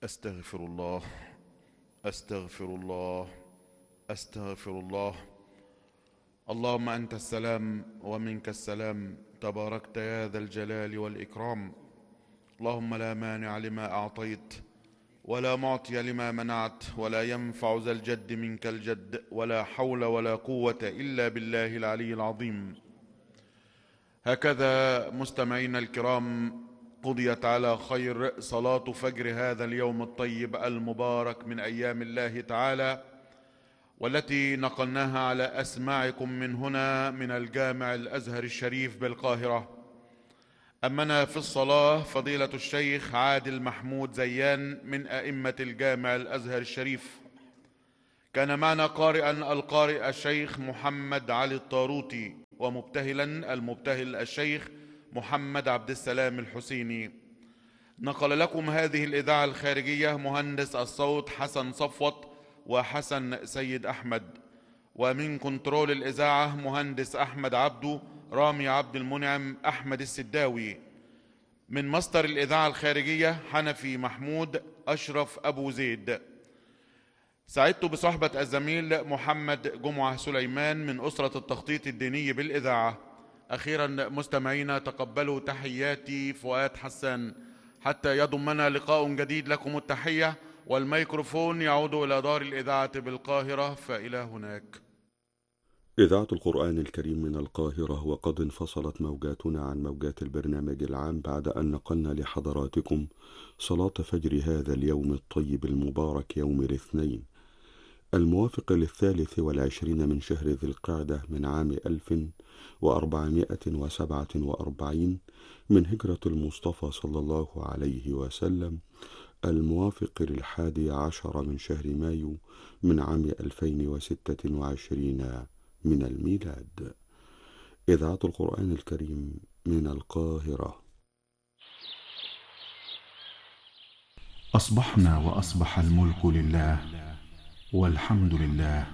أستغفر الله أستغفر الله أستغفر الله. اللهم أنت السلام ومنك السلام، تباركت يا ذا الجلال والإكرام. اللهم لا مانع لما أعطيت ولا معطي لما منعت ولا ينفع ذا الجد منك الجد، ولا حول ولا قوة إلا بالله العلي العظيم. هكذا مستمعينا الكرام قضيت على خير صلاة فجر هذا اليوم الطيب المبارك من أيام الله تعالى، والتي نقلناها على أسماعكم من هنا من الجامع الأزهر الشريف بالقاهرة. أمنا في الصلاة فضيلة الشيخ عادل محمود زيان من أئمة الجامع الأزهر الشريف. كان معنا قارئا القارئ الشيخ محمد علي الطاروطي، ومبتهلا المبتهل الشيخ محمد عبد السلام الحسيني. نقل لكم هذه الإذاعة الخارجية مهندس الصوت حسن صفوت وحسن سيد أحمد، ومن كنترول الإذاعة مهندس أحمد عبدو، رامي عبد المنعم، أحمد السداوي. من مصدر الإذاعة الخارجية حنفي محمود، أشرف أبو زيد. سعدت بصحبة الزميل محمد جمعة سليمان من أسرة التخطيط الديني بالإذاعة. أخيرا مستمعينا تقبلوا تحياتي فؤاد حسان، حتى يضمنا لقاء جديد لكم التحية، والميكروفون يعود إلى دار الإذاعة بالقاهرة، فإلى هناك. إذاعة القرآن الكريم من القاهرة، وقد انفصلت موجاتنا عن موجات البرنامج العام بعد أن نقلنا لحضراتكم صلاة فجر هذا اليوم الطيب المبارك، يوم الاثنين الموافق 23 من شهر ذي القعدة من عام 1447 من هجرة المصطفى صلى الله عليه وسلم، الموافق 11 من شهر مايو من عام 2026 من الميلاد. إذاعة القرآن الكريم من القاهرة. أصبحنا وأصبح الملك لله والحمد لله،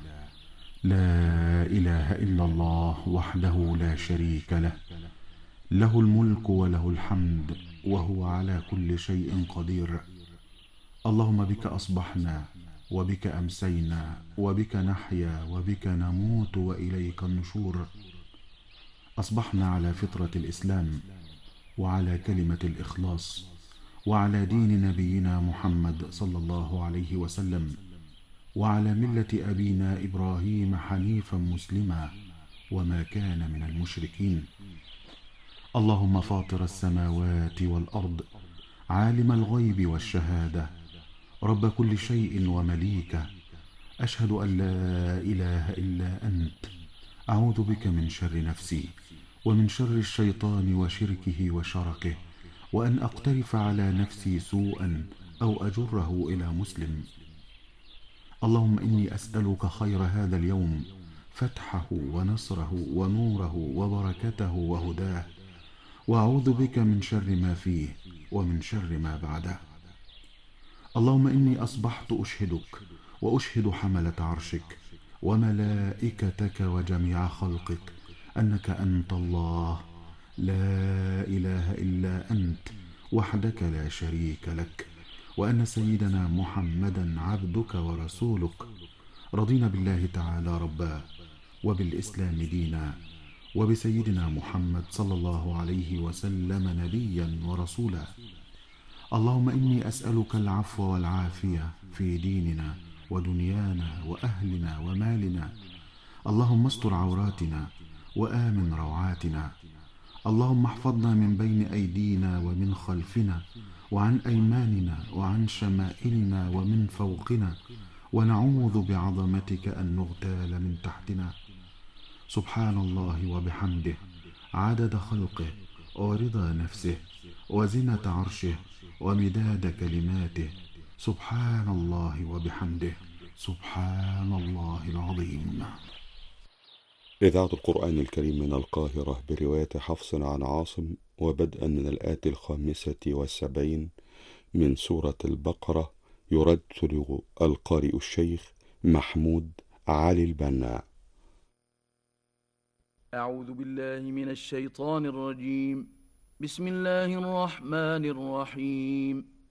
لا إله إلا الله وحده لا شريك له، له الملك وله الحمد وهو على كل شيء قدير. اللهم بك أصبحنا وبك أمسينا وبك نحيا وبك نموت وإليك النشور. أصبحنا على فطرة الإسلام وعلى كلمة الإخلاص وعلى دين نبينا محمد صلى الله عليه وسلم، وعلى ملة أبينا إبراهيم حنيفا مسلما وما كان من المشركين. اللهم فاطر السماوات والأرض، عالم الغيب والشهادة، رب كل شيء ومليكه، أشهد أن لا إله إلا أنت، أعوذ بك من شر نفسي ومن شر الشيطان وشركه وشركه، وأن أقترف على نفسي سوءا أو أجره إلى مسلم. اللهم إني أسألك خير هذا اليوم، فتحه ونصره ونوره وبركته وهداه، وأعوذ بك من شر ما فيه ومن شر ما بعده. اللهم إني أصبحت أشهدك وأشهد حملة عرشك وملائكتك وجميع خلقك أنك أنت الله، لا إله إلا أنت وحدك لا شريك لك، وأن سيدنا محمدا عبدك ورسولك. رضينا بالله تعالى ربا، وبالإسلام دينا، وبسيدنا محمد صلى الله عليه وسلم نبيا ورسولا. اللهم إني أسألك العفو والعافية في ديننا ودنيانا وأهلنا ومالنا. اللهم استر عوراتنا وآمن روعاتنا. اللهم احفظنا من بين أيدينا ومن خلفنا وعن أيماننا وعن شمائلنا ومن فوقنا، ونعوذ بعظمتك أن نغتال من تحتنا. سبحان الله وبحمده، عدد خلقه ورضا نفسه وزنة عرشه ومداد كلماته. سبحان الله وبحمده، سبحان الله العظيم. إذاعة القرآن الكريم من القاهرة برواية حفص عن عاصم، وبدءا من الآية 75 من سورة البقرة، يرتل القارئ الشيخ محمود علي البنا. أعوذ بالله من الشيطان الرجيم. بسم الله الرحمن الرحيم.